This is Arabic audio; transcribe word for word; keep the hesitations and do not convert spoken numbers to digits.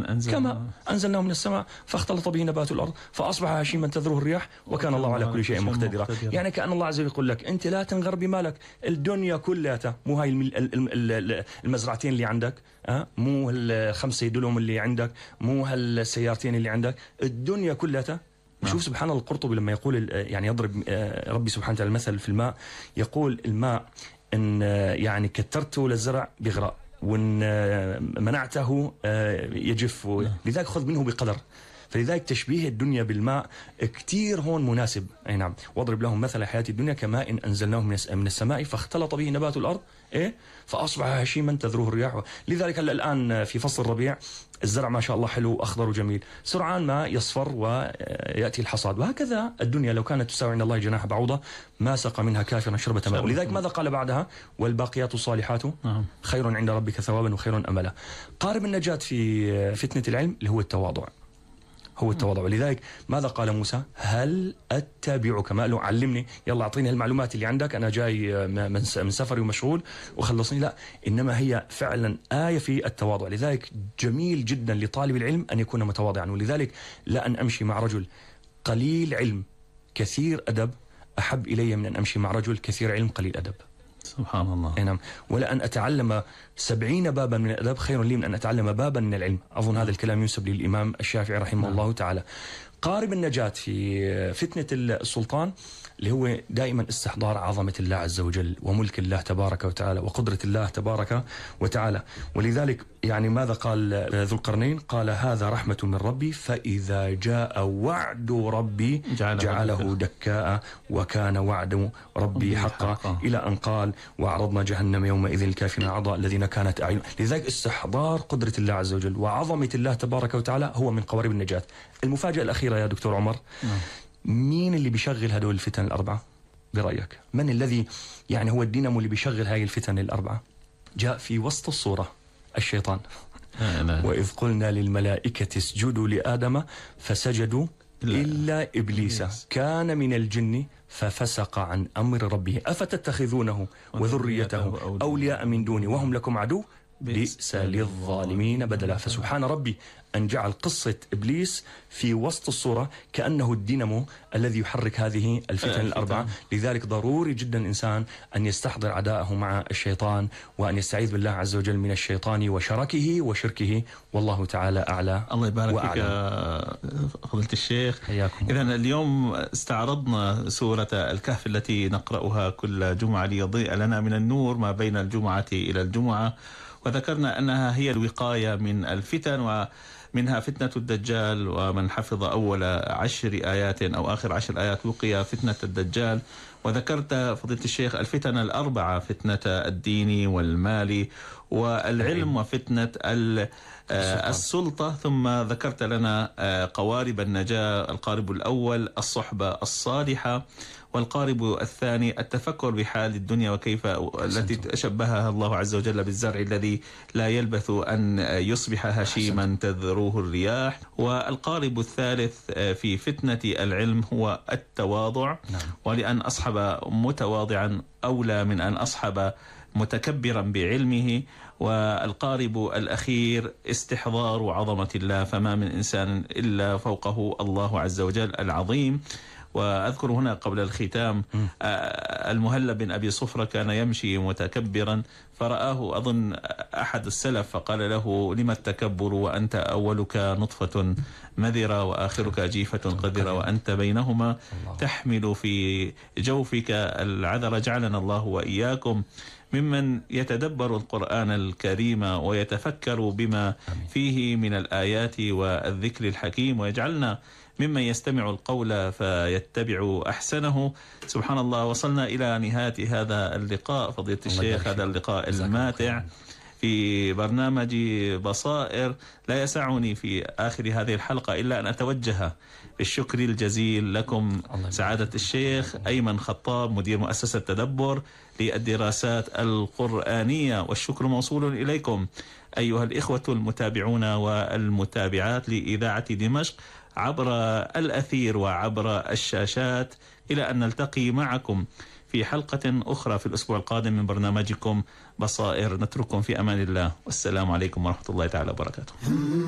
أنزل كما أنزلناه من السماء فاختلط به نبات الأرض فأصبح هشيما تذروه الرياح وكان الله على كل شيء مقتدرا. يعني كأن الله عز وجل يقول لك أنت لا تنغر بمالك، الدنيا كلها مو هاي المزرعتين اللي عندك، أه؟ مو الخمسة دلهم اللي عندك، مو هالسيارتين اللي عندك، الدنيا كلها. شوف سبحان الله القرطبي لما يقول يعني يضرب ربي سبحانه وتعالى المثل في الماء، يقول الماء إن يعني كترته للزرع بغراء وإن منعته يجف، لذلك خذ منه بقدر. فلذلك تشبيه الدنيا بالماء كتير هون مناسب. أي نعم. واضرب لهم مثل حياة الدنيا كماء إن أنزلناه من السماء فاختلط به نبات الأرض إيه فأصبح هشيما تذروه الرياح. لذلك الآن في فصل الربيع الزرع ما شاء الله حلو أخضر وجميل، سرعان ما يصفر ويأتي الحصاد. وهكذا الدنيا لو كانت تساوي عند الله جناح بعوضة ما سقى منها كافرا شربة ماء. ولذلك ماذا قال بعدها؟ والباقيات الصالحات خير عند ربك ثوابا وخير أملا. قارب النجاة في فتنة العلم اللي هو التواضع، هو التواضع. ولذلك ماذا قال موسى؟ هل أتبعك؟ ما له علمني، يلا أعطيني المعلومات اللي عندك، أنا جاي من سفري ومشغول وخلصني. لا، إنما هي فعلا آية في التواضع. لذلك جميل جدا لطالب العلم أن يكون متواضعا. ولذلك لا أن أمشي مع رجل قليل علم كثير أدب أحب إلي من أن أمشي مع رجل كثير علم قليل أدب. سبحان الله. نعم. ولا أن أتعلم سبعين بابا من الأدب خير لي من أن أتعلم بابا من العلم. أظن هذا الكلام ينسب للإمام الشافعي رحمه نعم. الله تعالى. قارب النجاة في فتنة السلطان اللي هو دائما استحضار عظمة الله عز وجل وملك الله تبارك وتعالى وقدرة الله تبارك وتعالى. ولذلك يعني ماذا قال ذو القرنين؟ قال هذا رحمة من ربي فإذا جاء وعد ربي جعله, جعله دكاء وكان وعد ربي حقا, حقا إلى أن قال وعرضنا جهنم يومئذ الكافرين عرضا الذين كانت أعين. لذلك استحضار قدرة الله عز وجل وعظمة الله تبارك وتعالى هو من قوارب النجاة. المفاجأة الأخيرة يا دكتور عمر، مين اللي بيشغل هدول الفتن الأربعة برأيك؟ من الذي يعني هو الدينامو اللي بيشغل هاي الفتن الأربعة؟ جاء في وسط الصورة الشيطان. وإذ قلنا للملائكة اسجدوا لآدم فسجدوا إلا إبليس كان من الجن ففسق عن أمر ربه أفتتخذونه وذريته أولياء من دوني وهم لكم عدو بئس للظالمين بدلا. فسبحان ربي أن جعل قصة إبليس في وسط الصورة كأنه الدينامو الذي يحرك هذه الفتن الأربعة. لذلك ضروري جدا الإنسان أن يستحضر عداءه مع الشيطان وأن يستعيذ بالله عز وجل من الشيطان وشركه وشركه. والله تعالى أعلى. الله يبارك فيك فضيلة الشيخ. إذن اليوم استعرضنا سورة الكهف التي نقرأها كل جمعة ليضيء لنا من النور ما بين الجمعة إلى الجمعة، وذكرنا أنها هي الوقاية من الفتن ومنها فتنة الدجال، ومن حفظ أول عشر آيات أو آخر عشر آيات وقي فتنة الدجال. وذكرت فضيلة الشيخ الفتن الأربعة: فتنة الدين والمال والعلم وفتنة السلطة. ثم ذكرت لنا قوارب النجاة: القارب الأول الصحبة الصالحة، والقارب الثاني التفكر بحال الدنيا وكيف التي شبهها الله عز وجل بالزرع الذي لا يلبث أن يصبح هشيما تذروه الرياح. والقارب الثالث في فتنة العلم هو التواضع، ولأن أصحب متواضعا أولى من أن أصحب متكبرا بعلمه. والقارب الأخير استحضار عظمة الله، فما من إنسان إلا فوقه الله عز وجل العظيم. وأذكر هنا قبل الختام المهلب بن أبي صفرة كان يمشي متكبرا، فرآه أظن أحد السلف فقال له: لما التكبر وأنت أولك نطفة مذرة وآخرك جيفة قذرة وأنت بينهما تحمل في جوفك العذر. جعلنا الله وإياكم ممن يتدبر القرآن الكريم ويتفكر بما فيه من الآيات والذكر الحكيم، ويجعلنا ممن يستمع القول فيتبع أحسنه. سبحان الله، وصلنا إلى نهاية هذا اللقاء فضيلة الشيخ، هذا اللقاء الماتع في برنامج بصائر. لا يسعني في آخر هذه الحلقة إلا أن أتوجه بالشكر الجزيل لكم سعادة الشيخ أيمن خطاب مدير مؤسسة تدبر للدراسات القرآنية، والشكر موصول إليكم أيها الإخوة المتابعون والمتابعات لإذاعة دمشق عبر الأثير وعبر الشاشات. إلى أن نلتقي معكم في حلقة أخرى في الأسبوع القادم من برنامجكم بصائر. نترككم في أمان الله، والسلام عليكم ورحمة الله تعالى وبركاته.